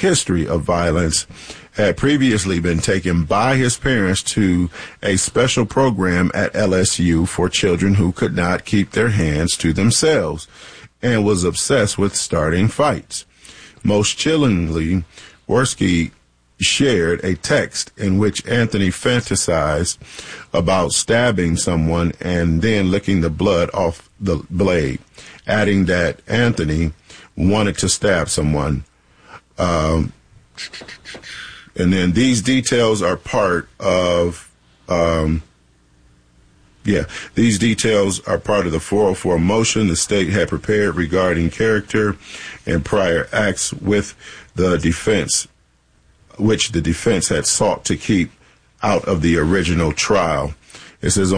history of violence, had previously been taken by his parents to a special program at LSU for children who could not keep their hands to themselves, and was obsessed with starting fights. Most chillingly, Worski shared a text in which Anthony fantasized about stabbing someone and then licking the blood off the blade, adding that Anthony wanted to stab someone. And then these details are part of, these details are part of the 404 motion the state had prepared regarding character and prior acts with the defense, which the defense had sought to keep out of the original trial. It says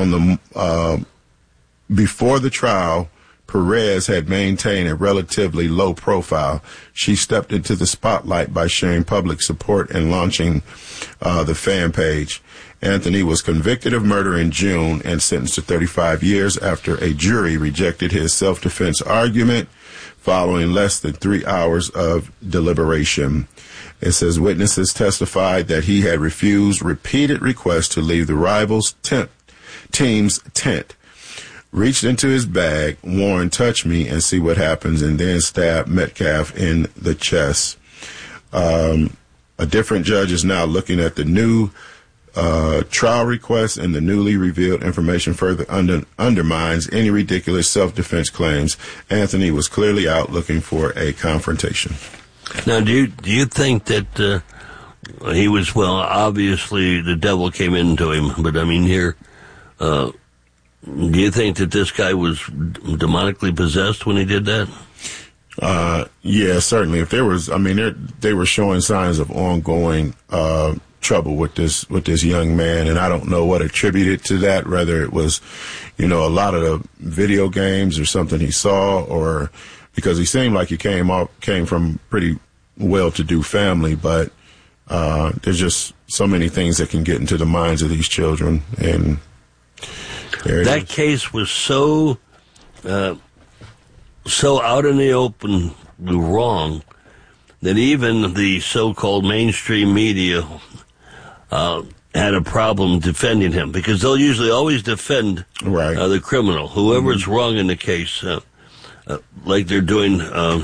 before the trial, Perez had maintained a relatively low profile. She stepped into the spotlight by sharing public support and launching the fan page. Anthony was convicted of murder in June and sentenced to 35 years after a jury rejected his self-defense argument following less than 3 hours of deliberation. It says witnesses testified that he had refused repeated requests to leave the rivals' team's tent, reached into his bag, warned, "Touch me and see what happens," and then stabbed Metcalf in the chest. A different judge is now looking at the new trial request, and the newly revealed information further undermines any ridiculous self-defense claims. Anthony was clearly out looking for a confrontation. Now, do you think that he was, well, obviously the devil came into him, but I mean here, do you think that this guy was demonically possessed when he did that? Yeah, certainly. If there was, I mean, they were showing signs of ongoing trouble with this young man, and I don't know what attributed to that, whether it was, a lot of the video games or something he saw, or because he seemed like he came from pretty well-to-do family, but there's just so many things that can get into the minds of these children, and that case was so out in the open wrong that even the so-called mainstream media had a problem defending him, because they'll usually always defend the criminal, whoever's wrong in the case, like they're doing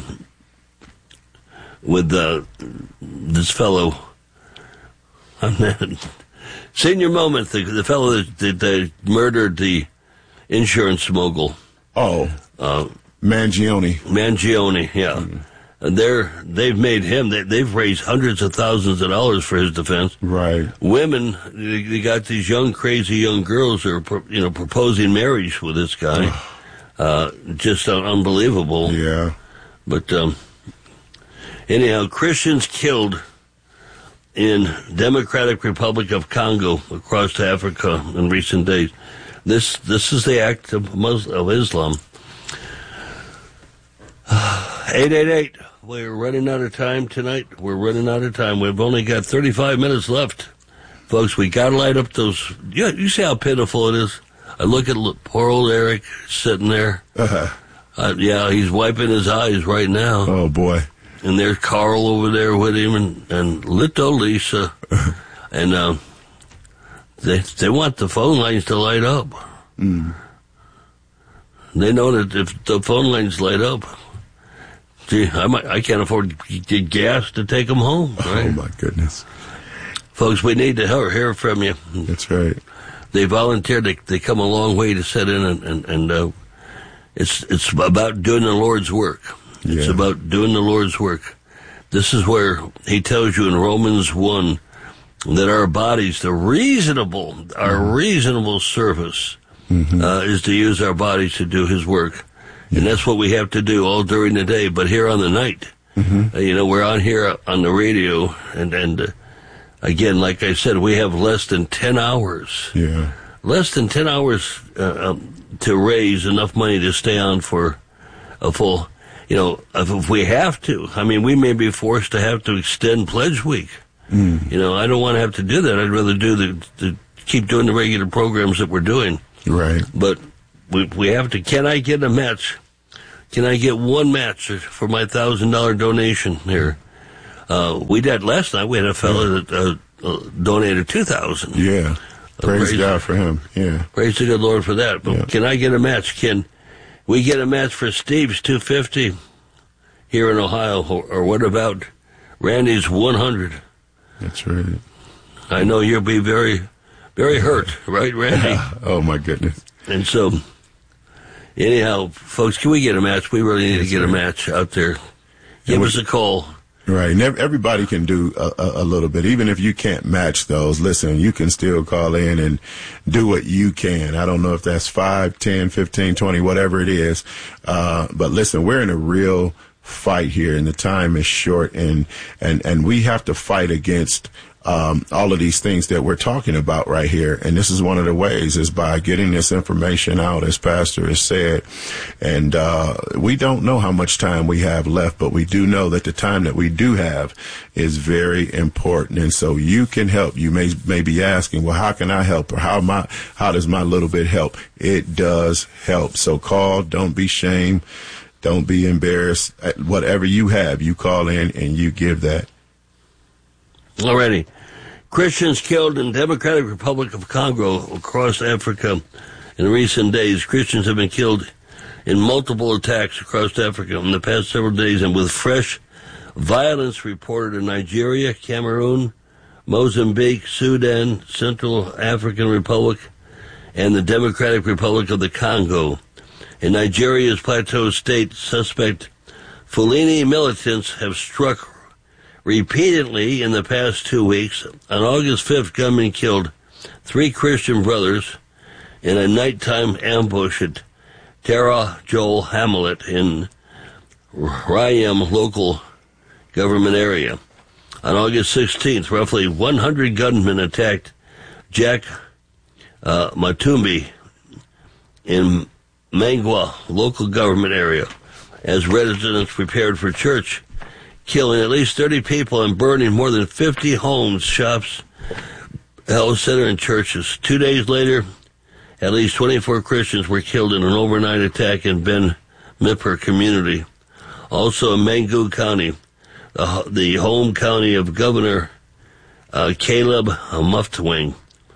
with this fellow. Senior Moment, the fellow that murdered the insurance mogul. Mangione, yeah. Mm-hmm. And they've made him, they've raised hundreds of thousands of dollars for his defense. Right. Women, they got these crazy young girls who are, proposing marriage with this guy. Just unbelievable. Yeah. But, anyhow, Christians killed in Democratic Republic of Congo across Africa in recent days. This is the act of Islam. 888. We're running out of time tonight. We've only got 35 minutes left. Folks, we got to light up those. Yeah, you see how pitiful it is? I look at poor old Eric sitting there. He's wiping his eyes right now. Oh, boy. And there's Carl over there with him and little Lisa. And they want the phone lines to light up. Mm. They know that if the phone lines light up, gee, I can't afford to get gas to take them home. Right? Oh, my goodness. Folks, we need to hear from you. That's right. They volunteered. They come a long way to sit in, and it's about doing the Lord's work. Yeah. It's about doing the Lord's work. This is where he tells you in Romans 1 that our bodies, our reasonable service is to use our bodies to do his work. And that's what we have to do all during the day. But here on the night, we're on here on the radio, and again, like I said, we have less than 10 hours. Yeah. Less than 10 hours to raise enough money to stay on for a full, if we have to. I mean, we may be forced to have to extend Pledge Week. I don't want to have to do that. I'd rather keep doing the regular programs that we're doing. Right. But we have to. Can I get a match? Can I get one match for my $1,000 donation here? We did last night. We had a fellow that donated $2,000. Yeah. Praise God for him. Yeah. Praise the good Lord for that. But can I get a match? Can we get a match for Steve's $250 here in Ohio? Or what about Randy's $100? That's right. I know you'll be very, very hurt, right, Randy? Oh, my goodness. And so, anyhow, folks, can we get a match? We really need to get a match out there. Give us a call. Right. And everybody can do a little bit. Even if you can't match those, listen, you can still call in and do what you can. I don't know if that's 5, 10, 15, 20, whatever it is. But listen, we're in a real fight here, and the time is short, and we have to fight against all of these things that we're talking about right here. And this is one of the ways, is by getting this information out, as Pastor has said. And we don't know how much time we have left, but we do know that the time that we do have is very important. And so you can help. You may be asking, well, how can I help? Or how does my little bit help? It does help. So call. Don't be ashamed. Don't be embarrassed. Whatever you have, you call in and you give that. Alrighty. Christians killed in Democratic Republic of Congo across Africa in recent days. Christians have been killed in multiple attacks across Africa in the past several days, and with fresh violence reported in Nigeria, Cameroon, Mozambique, Sudan, Central African Republic, and the Democratic Republic of the Congo. In Nigeria's Plateau State, suspect Fulani militants have struck repeatedly in the past 2 weeks. On August 5th, gunmen killed 3 Christian brothers in a nighttime ambush at Tara Joel Hamlet in Rayam local government area. On August 16th, roughly 100 gunmen attacked Jack Matumbi in Mangwa local government area as residents prepared for church, killing at least 30 people and burning more than 50 homes, shops, health center, and churches. 2 days later, at least 24 Christians were killed in an overnight attack in Ben Mipper community. Also in Mangu County, the home county of Governor Caleb Muftwang.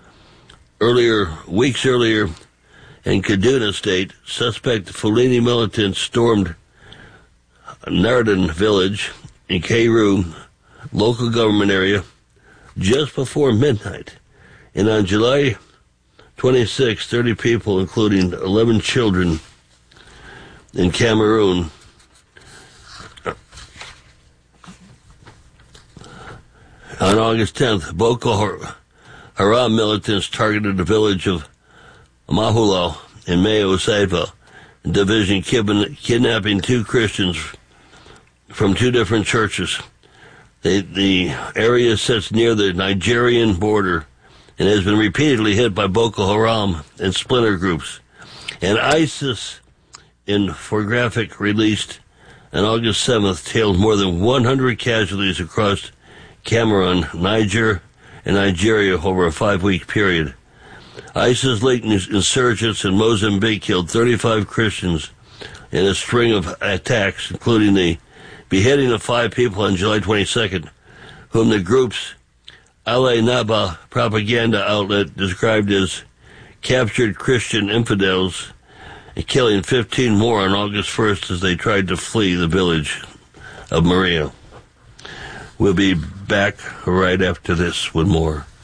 Weeks earlier, in Kaduna State, suspect Fulani militants stormed Narden village in Kairu, local government area, just before midnight. And on July 26, 30 people, including 11 children in Cameroon, on August 10th, Boko Haram militants targeted the village of Mahula in Mayo Saifa division, kidnapping 2 Christians from 2 different churches. The area sits near the Nigerian border and has been repeatedly hit by Boko Haram and splinter groups. And ISIS, in infographic released on August 7th, tailed more than 100 casualties across Cameroon, Niger, and Nigeria over a 5-week period. ISIS-linked insurgents in Mozambique killed 35 Christians in a string of attacks, including the beheading of 5 people on July 22nd, whom the group's Ale Naba propaganda outlet described as captured Christian infidels, and killing 15 more on August 1st as they tried to flee the village of Maria. We'll be back right after this with more.